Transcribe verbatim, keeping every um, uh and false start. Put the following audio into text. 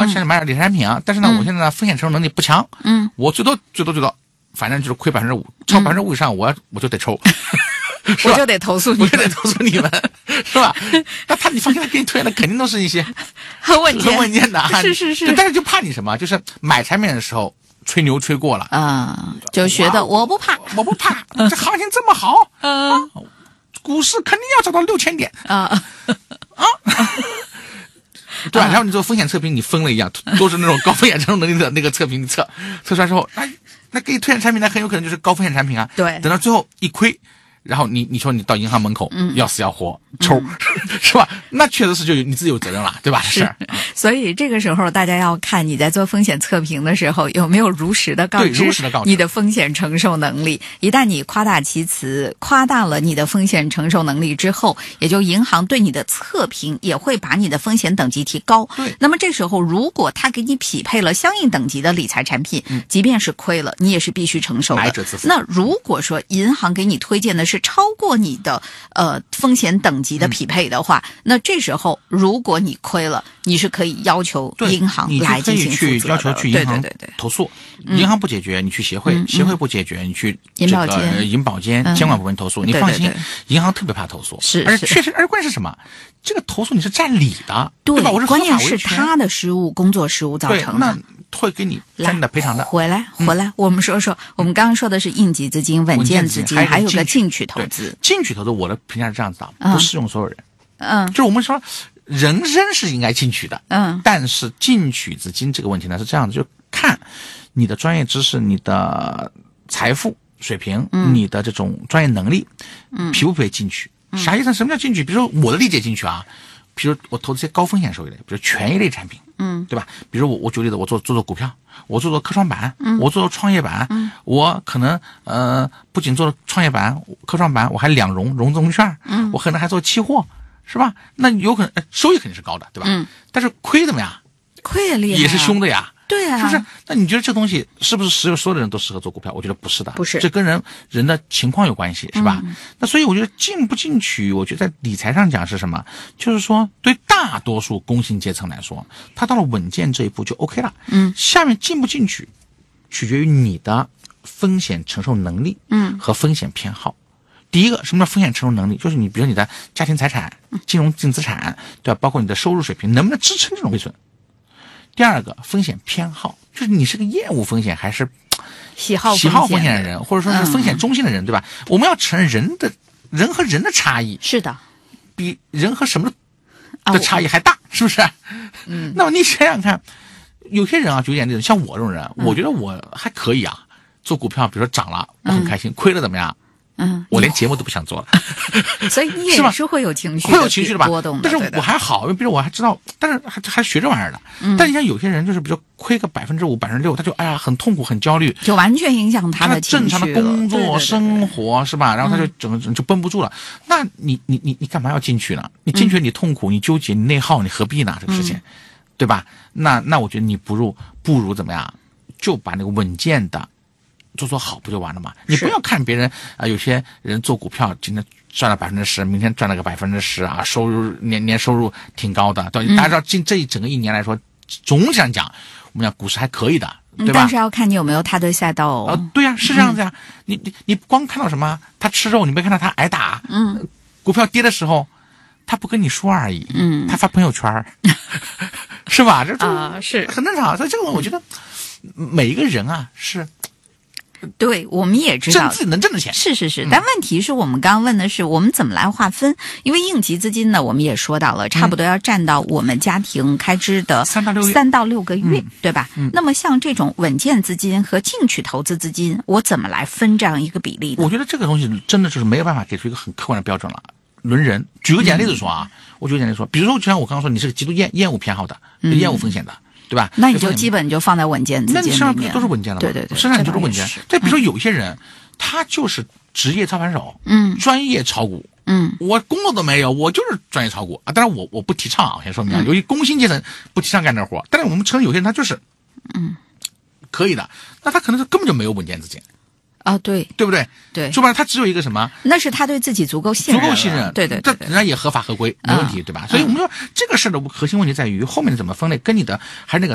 现在买点理财产品啊，但是呢， 嗯、 我现在呢风险承受能力不强， 嗯， 我最多最多最多，反正就是亏百分之五，超百分之五以上，我我就得抽。 我就得投诉你们， 我就得投诉你们，是吧？那他你放心，他给你推的肯定都是一些很稳健、 很稳健的啊， 是是是。 但是就怕你什么？就是买产品的时候吹牛吹过了啊、嗯，就觉得我不怕， 我不怕，这行情这么好，嗯、啊，股市肯定要涨到六千点啊啊！对吧？然后你做风险测评，你疯了一样，都是那种高风险承受能力的那个测评，你测测出来之后，那那给你推荐产品，那很有可能就是高风险产品啊。 对， 等到最后一亏。然后你你说你到银行门口、嗯、要死要活抽、嗯、是吧？那确实是就有你自己有责任了，对吧？ 是。所以这个时候大家要看你在做风险测评的时候有没有如实的告知你的风险承受能力。一旦你夸大其词，夸大了你的风险承受能力之后，也就银行对你的测评也会把你的风险等级提高。 对。 那么这时候如果他给你匹配了相应等级的理财产品，嗯、即便是亏了，你也是必须承受的。 来者自负。 那如果说银行给你推荐的是超过你的呃风险等级的匹配的话、嗯，那这时候如果你亏了，你是可以要求银行来进行负责的。 你去要求去银行投诉，银行不解决，你去协会，嗯、协会不解决，你去银保监、 银保监监管部门投诉。嗯、你放心，对对对，银行特别怕投诉， 是， 而且确实，而关键是什么？这个投诉你是占理的，对, 对吧？我是关键是他的失误，工作失误造成的。 那会给你真的赔偿的。 回来，回来，嗯、我们说说，我们刚刚说的是应急资金、稳健资金，还有个进取投资。 进取投资，我的评价是这样子的，嗯、不适用所有人。 嗯， 就是我们说，人人是应该进取的。 嗯， 但是进取资金这个问题呢是这样子，就看你的专业知识、你的财富水平、嗯、你的这种专业能力，嗯，匹不匹配进取？嗯、啥意思？什么叫进取？比如说我的理解进去啊。比如我投资些高风险收益类，比如权益类产品， 嗯， 对吧？比如我我举例子，我做做做股票，我做做科创板，嗯，我做做创业板， 嗯， 我可能呃不仅做创业板、科创板，我还两融融资融券， 嗯， 我可能还做期货，是吧？那有可能收益肯定是高的，对吧？ 嗯， 但是亏怎么样？ 亏也厉害、啊， 也是凶的呀。 对啊， 是不是？那你觉得这东西是不是所有所有的人都适合做股票？我觉得不是的， 不是， 这跟人人的情况有关系，是吧？ 嗯、 那所以我觉得进不进取，我觉得在理财上讲是什么？就是说，对大多数工薪阶层来说，他到了稳健这一步就 OK 了。 嗯， 下面进不进取，取决于你的风险承受能力， 嗯， 和风险偏好。第一个，什么叫风险承受能力？就是你比如你的家庭财产、金融净资产，对吧？包括你的收入水平能不能支撑这种亏损。第二个，风险偏好，就是你是个业务风险还是喜好喜好风险的人，或者说是风险中性的人，嗯、对吧？我们要承认人的人和人的差异， 是的， 比人和什么的差异还大，哦、是不是？ 嗯， 那么你想想看，有些人啊，就有点那种像我这种人，嗯、我觉得我还可以啊，做股票，比如说涨了，我很开心；嗯、亏了怎么样？ 嗯， 我连节目都不想做了。 所以你也是会有情绪， 会有情绪的吧？ 波动的。 但是我还好，因为比如我还知道，但是还还学这玩意儿的。 嗯。 但你像有些人，就是比如亏个百分之五、百分之六，他就哎呀很痛苦、很焦虑， 就完全影响他的情绪正常的工作对对对对生活是吧？然后他就整个就绷不住了。嗯、那你你你你干嘛要进去呢？你进去你痛苦、你纠结、你内耗，你何必呢？这个事情， 嗯、 对吧？那那我觉得你不如不如怎么样，就把那个稳健的。做做好不就完了吗？你不要看别人啊、呃，有些人做股票今天赚了百分之十，明天赚了个百分之十啊，收入年年收入挺高的。对，大家知道近这一整个一年来说，总想讲我们讲股市还可以的，对吧？ 但是要看你有没有踏对赛道。 呃，对呀、啊，是这样子呀、啊嗯。你你你光看到什么？他吃肉，你没看到他挨打。 嗯， 股票跌的时候，他不跟你说而已。 嗯， 他发朋友圈，是吧？这啊、呃、是很正常。所以这个我觉得每一个人啊是。 对，我们也知道挣自己能挣的钱是是是，但问题是我们刚刚问的是我们怎么来划分？因为应急资金呢，我们也说到了，差不多要占到我们家庭开支的三到六三到六个月， 嗯、 对吧、 嗯？ 那么像这种稳健资金和进取投资资金，我怎么来分这样一个比例呢？ 我觉得这个东西真的就是没有办法给出一个很客观的标准了。论人，举个简单例子说啊，嗯、我举个简单例子说，比如说就像我刚刚说，你是个极度厌厌恶偏好的，有厌恶风险的。嗯对吧？ 那你就基本就放在稳健资金里面， 那实际上都是稳健的嘛。 对对对， 实际上就是稳健。再比如说有些人，嗯、他就是职业操盘手， 嗯， 专业炒股， 嗯， 我工作都没有，我就是专业炒股啊。当然我我不提倡啊，先说明啊，由于工薪阶层不提倡干这活，但是我们承认有些人他就是， 嗯， 可以的。那他可能是根本就没有稳健资金。 啊，对， 对不对？ 对， 说白了，他只有一个什么？ 那是他对自己足够信任， 足够信任， 对对对， 这人家也合法合规，没问题， 嗯、 对吧？所以我们说这个事的核心问题在于后面的怎么分类，跟你的还是那个